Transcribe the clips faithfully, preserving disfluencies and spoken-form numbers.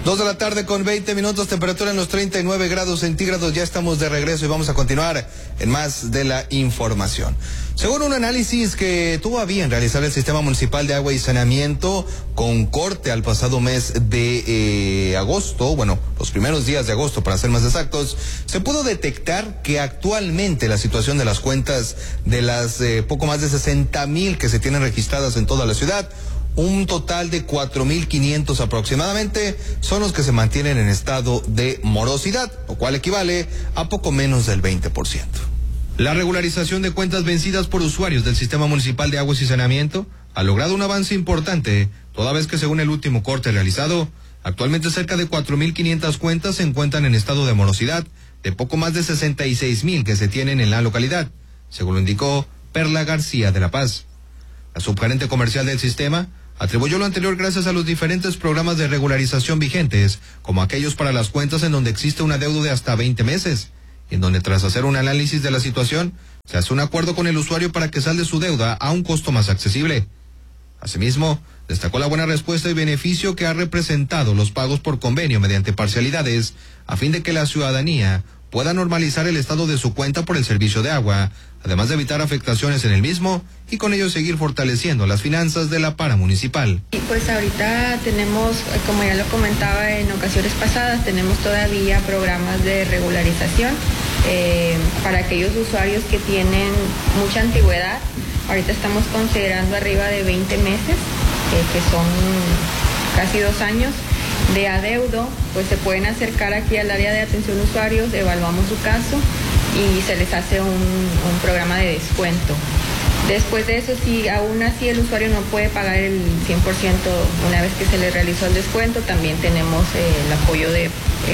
Dos de la tarde con veinte minutos, temperatura en los treinta y nueve grados centígrados. Ya estamos de regreso y vamos a continuar en más de la información. Según un análisis que tuvo a bien realizar el Sistema Municipal de Agua y Saneamiento con corte al pasado mes de eh, agosto, bueno, los primeros días de agosto para ser más exactos, se pudo detectar que actualmente la situación de las cuentas de las eh, poco más de sesenta mil que se tienen registradas en toda la ciudad, un total de cuatro mil quinientos aproximadamente son los que se mantienen en estado de morosidad, lo cual equivale a poco menos del veinte por ciento. La regularización de cuentas vencidas por usuarios del Sistema Municipal de Aguas y Saneamiento ha logrado un avance importante, toda vez que según el último corte realizado, actualmente cerca de cuatro mil quinientas cuentas se encuentran en estado de morosidad, de poco más de sesenta y seis mil que se tienen en la localidad, según lo indicó Perla García de La Paz. La subgerente comercial del sistema atribuyó lo anterior gracias a los diferentes programas de regularización vigentes, como aquellos para las cuentas en donde existe un adeudo de hasta veinte meses, y en donde tras hacer un análisis de la situación, se hace un acuerdo con el usuario para que salde su deuda a un costo más accesible. Asimismo, destacó la buena respuesta y beneficio que ha representado los pagos por convenio mediante parcialidades, a fin de que la ciudadanía pueda normalizar el estado de su cuenta por el servicio de agua, además de evitar afectaciones en el mismo y con ello seguir fortaleciendo las finanzas de la paramunicipal. Y pues ahorita tenemos, como ya lo comentaba en ocasiones pasadas, tenemos todavía programas de regularización eh, para aquellos usuarios que tienen mucha antigüedad. Ahorita estamos considerando arriba de veinte meses, eh, que son casi dos años de adeudo. Pues se pueden acercar aquí al área de atención a usuarios, evaluamos su caso y se les hace un, un programa de descuento. Después de eso, si aún así el usuario no puede pagar el cien por ciento una vez que se le realizó el descuento, también tenemos eh, el apoyo de eh,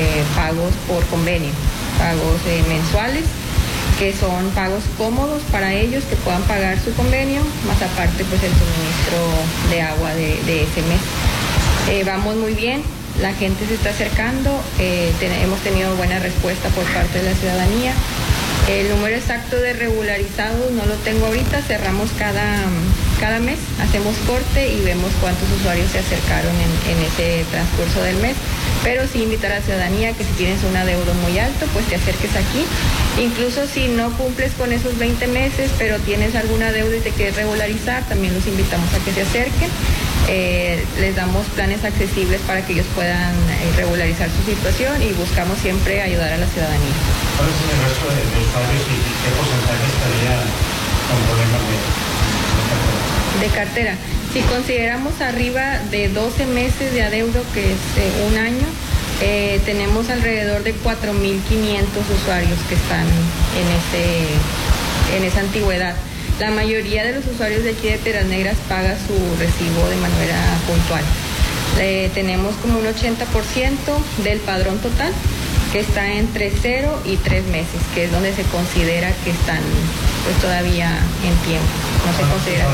pagos por convenio, pagos eh, mensuales, que son pagos cómodos para ellos, que puedan pagar su convenio, más aparte pues el suministro de agua de, de ese mes. Eh, vamos muy bien, la gente se está acercando, eh, ten, hemos tenido buena respuesta por parte de la ciudadanía. El número exacto de regularizados no lo tengo ahorita, cerramos cada, cada mes, hacemos corte y vemos cuántos usuarios se acercaron en, en ese transcurso del mes, pero sí invitar a la ciudadanía que si tienes un adeudo muy alto, pues te acerques aquí. Incluso si no cumples con esos veinte meses, pero tienes alguna deuda y te quieres regularizar, también los invitamos a que se acerquen. Eh, les damos planes accesibles para que ellos puedan eh, regularizar su situación y buscamos siempre ayudar a la ciudadanía. ¿Cuál es el resto de, de usuarios y qué porcentaje estaría con problemas de, de cartera? De cartera. Si consideramos arriba de doce meses de adeudo, que es eh, un año, eh, tenemos alrededor de cuatro mil quinientos usuarios que están en, ese, en esa antigüedad. La mayoría de los usuarios de aquí de Piedras Negras paga su recibo de manera puntual. Eh, tenemos como un ochenta por ciento del padrón total que está entre cero y tres meses, que es donde se considera que están pues todavía en tiempo. No se considera.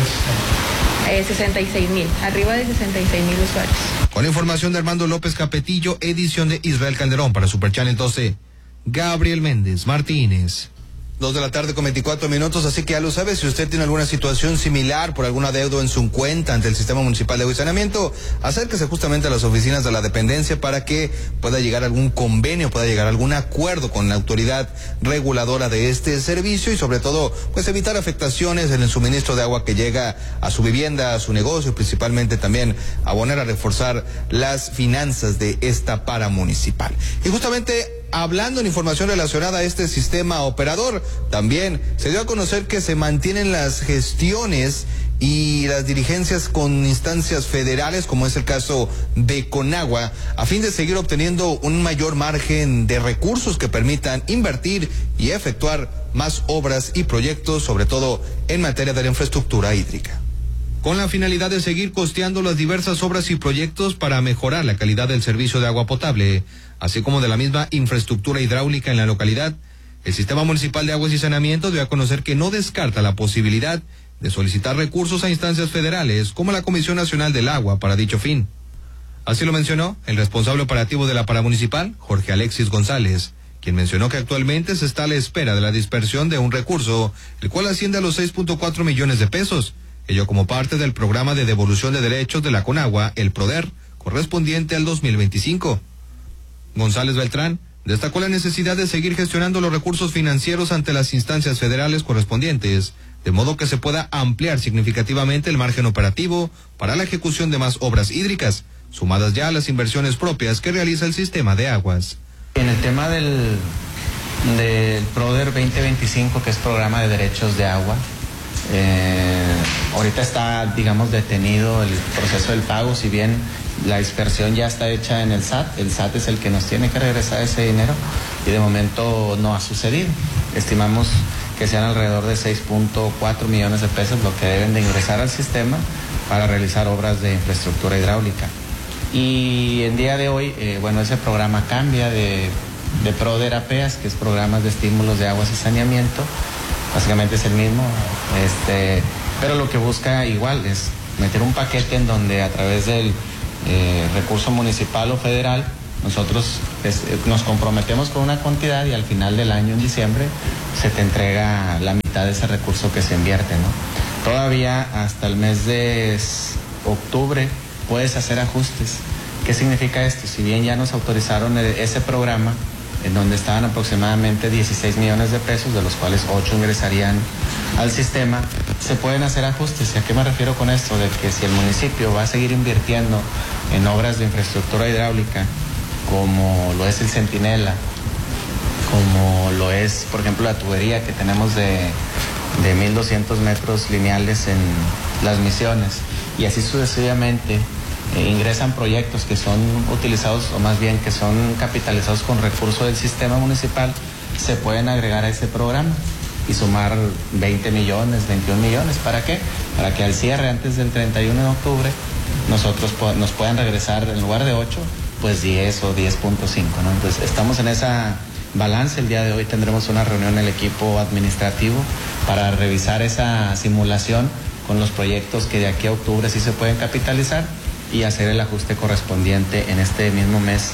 Eh, sesenta y seis mil, arriba de sesenta y seis mil usuarios. Con información de Armando López Capetillo, edición de Israel Calderón para Super Channel doce, Gabriel Méndez Martínez. Dos de la tarde con veinticuatro minutos, así que ya lo sabe, si usted tiene alguna situación similar por algún adeudo en su cuenta ante el Sistema Municipal de Agua y Saneamiento, acérquese justamente a las oficinas de la dependencia para que pueda llegar a algún convenio, pueda llegar a algún acuerdo con la autoridad reguladora de este servicio y sobre todo, pues evitar afectaciones en el suministro de agua que llega a su vivienda, a su negocio, principalmente también abonar a reforzar las finanzas de esta paramunicipal. Y justamente hablando en información relacionada a este sistema operador, también se dio a conocer que se mantienen las gestiones y las dirigencias con instancias federales, como es el caso de Conagua, a fin de seguir obteniendo un mayor margen de recursos que permitan invertir y efectuar más obras y proyectos, sobre todo en materia de la infraestructura hídrica. Con la finalidad de seguir costeando las diversas obras y proyectos para mejorar la calidad del servicio de agua potable, así como de la misma infraestructura hidráulica en la localidad, el Sistema Municipal de Aguas y Saneamiento dio a conocer que no descarta la posibilidad de solicitar recursos a instancias federales como la Comisión Nacional del Agua para dicho fin. Así lo mencionó el responsable operativo de la paramunicipal, Jorge Alexis González, quien mencionó que actualmente se está a la espera de la dispersión de un recurso, el cual asciende a los seis punto cuatro millones de pesos, ello como parte del programa de devolución de derechos de la Conagua, el PRODER, correspondiente al dos mil veinticinco. González Beltrán destacó la necesidad de seguir gestionando los recursos financieros ante las instancias federales correspondientes, de modo que se pueda ampliar significativamente el margen operativo para la ejecución de más obras hídricas, sumadas ya a las inversiones propias que realiza el sistema de aguas. En el tema del, del PRODER veinte veinticinco, que es Programa de Derechos de Agua, eh, ahorita está, digamos, detenido el proceso del pago, si bien la dispersión ya está hecha en el S A T, el S A T es el que nos tiene que regresar ese dinero y de momento no ha sucedido. Estimamos que sean alrededor de seis punto cuatro millones de pesos lo que deben de ingresar al sistema para realizar obras de infraestructura hidráulica. Y en día de hoy, eh, bueno, ese programa cambia de, de PRODER a PEAS, que es Programas de Estímulos de Aguas y Saneamiento, básicamente es el mismo, este, pero lo que busca igual es meter un paquete en donde a través del eh, recurso municipal o federal nosotros es, nos comprometemos con una cantidad y al final del año, en diciembre, se te entrega la mitad de ese recurso que se invierte, ¿no? Todavía hasta el mes de octubre puedes hacer ajustes. ¿Qué significa esto? Si bien ya nos autorizaron ese programa, en donde estaban aproximadamente dieciséis millones de pesos, de los cuales ocho ingresarían al sistema, se pueden hacer ajustes. ¿Y a qué me refiero con esto? De que si el municipio va a seguir invirtiendo en obras de infraestructura hidráulica, como lo es el Centinela, como lo es, por ejemplo, la tubería que tenemos de, de mil doscientos metros lineales en Las Misiones, y así sucesivamente, eh, ingresan proyectos que son utilizados, o más bien que son capitalizados con recursos del sistema municipal, se pueden agregar a ese programa y sumar veinte millones, veintiún millones. ¿Para qué? Para que al cierre, antes del treinta y uno de octubre, nosotros nos puedan regresar, en lugar de ocho, pues diez o diez punto cinco, ¿no? Entonces estamos en esa balance. El día de hoy tendremos una reunión en el equipo administrativo para revisar esa simulación con los proyectos que de aquí a octubre sí se pueden capitalizar y hacer el ajuste correspondiente en este mismo mes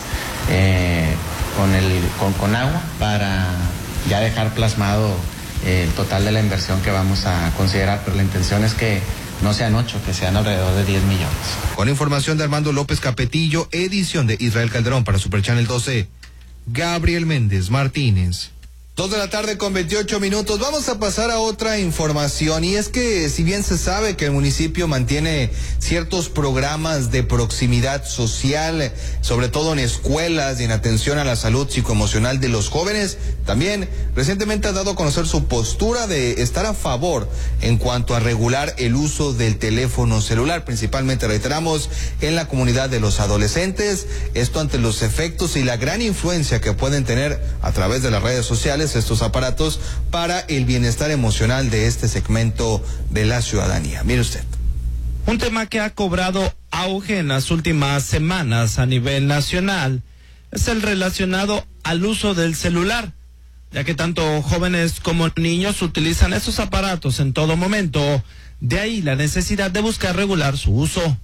eh, con, el, con, con agua, para ya dejar plasmado eh, el total de la inversión que vamos a considerar, pero la intención es que no sean ocho, que sean alrededor de diez millones. Con información de Armando López Capetillo, edición de Israel Calderón para Super Channel doce, Gabriel Méndez Martínez. Dos de la tarde con veintiocho minutos. Vamos a pasar a otra información, y es que si bien se sabe que el municipio mantiene ciertos programas de proximidad social, sobre todo en escuelas y en atención a la salud psicoemocional de los jóvenes, también recientemente ha dado a conocer su postura de estar a favor en cuanto a regular el uso del teléfono celular, principalmente, reiteramos, en la comunidad de los adolescentes, esto ante los efectos y la gran influencia que pueden tener a través de las redes sociales estos aparatos para el bienestar emocional de este segmento de la ciudadanía. Mire usted. Un tema que ha cobrado auge en las últimas semanas a nivel nacional es el relacionado al uso del celular, ya que tanto jóvenes como niños utilizan esos aparatos en todo momento, de ahí la necesidad de buscar regular su uso.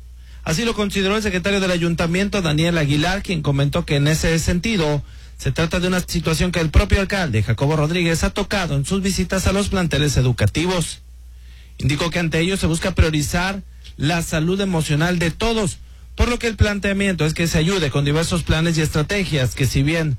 Así lo consideró el secretario del ayuntamiento, Daniel Aguilar, quien comentó que en ese sentido se trata de una situación que el propio alcalde, Jacobo Rodríguez, ha tocado en sus visitas a los planteles educativos. Indicó que ante ello se busca priorizar la salud emocional de todos, por lo que el planteamiento es que se ayude con diversos planes y estrategias que, si bien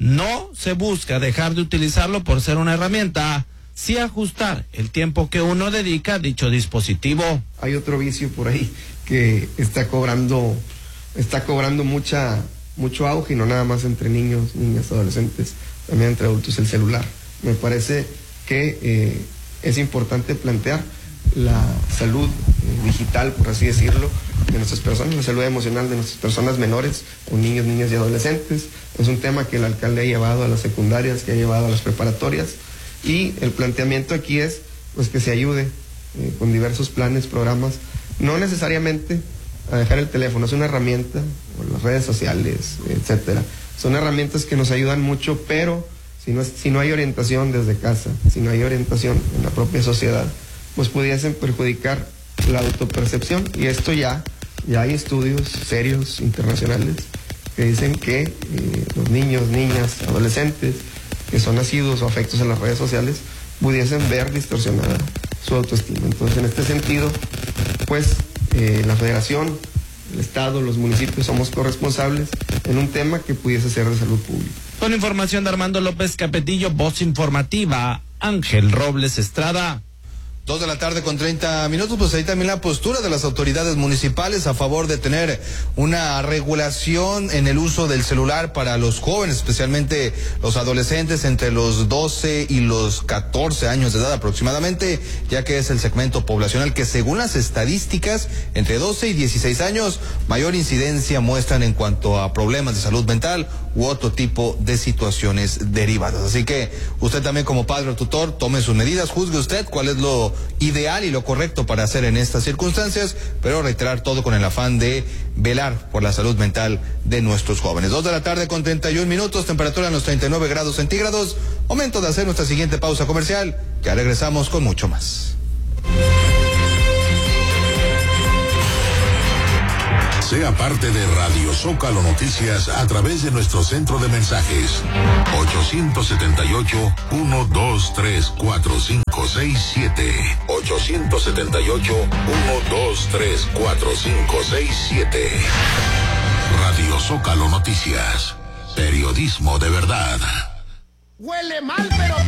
no se busca dejar de utilizarlo por ser una herramienta, sí ajustar el tiempo que uno dedica a dicho dispositivo. Hay otro vicio por ahí que está cobrando, está cobrando mucha... mucho auge, y no nada más entre niños, niñas, adolescentes, también entre adultos, el celular. Me parece que eh, es importante plantear la salud eh, digital, por así decirlo, de nuestras personas, la salud emocional de nuestras personas menores, con niños, niñas y adolescentes. Es un tema que el alcalde ha llevado a las secundarias, que ha llevado a las preparatorias, y el planteamiento aquí es pues que se ayude eh, con diversos planes, programas, no necesariamente a dejar el teléfono. Es una herramienta, o las redes sociales, etcétera. Son herramientas que nos ayudan mucho, pero si no, es, si no hay orientación desde casa, si no hay orientación en la propia sociedad, pues pudiesen perjudicar la autopercepción. Y esto ya, ya hay estudios serios internacionales que dicen que eh, los niños, niñas, adolescentes que son asiduos o afectos en las redes sociales pudiesen ver distorsionada su autoestima. Entonces, en este sentido, pues eh, la Federación el Estado, los municipios somos corresponsables en un tema que pudiese ser de salud pública. Con información de Armando López Capetillo, voz informativa, Ángel Robles Estrada. Dos de la tarde con treinta minutos, pues ahí también la postura de las autoridades municipales a favor de tener una regulación en el uso del celular para los jóvenes, especialmente los adolescentes entre los doce y los catorce años de edad aproximadamente, ya que es el segmento poblacional que según las estadísticas entre doce y dieciséis años mayor incidencia muestran en cuanto a problemas de salud mental u otro tipo de situaciones derivadas. Así que usted también como padre o tutor tome sus medidas, juzgue usted cuál es lo ideal y lo correcto para hacer en estas circunstancias, pero reiterar todo con el afán de velar por la salud mental de nuestros jóvenes. Dos de la tarde con treinta y un minutos, temperatura en los treinta y nueve grados centígrados. Momento de hacer nuestra siguiente pausa comercial. Ya regresamos con mucho más. Sea parte de Radio Zócalo Noticias a través de nuestro centro de mensajes ocho siete ocho, uno dos tres, cuatro cinco seis siete ocho siete ocho, uno dos tres, cuatro cinco seis siete. Radio Zócalo Noticias, periodismo de verdad. Huele mal, pero